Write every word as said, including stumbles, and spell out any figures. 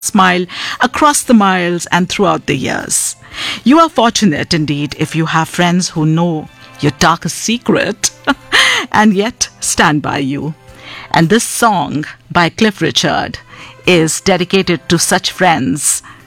smile across the miles and throughout the years. You are fortunate indeed if you have friends who know your darkest secret and yet stand by you. And this song by Cliff Richard is dedicated to such friends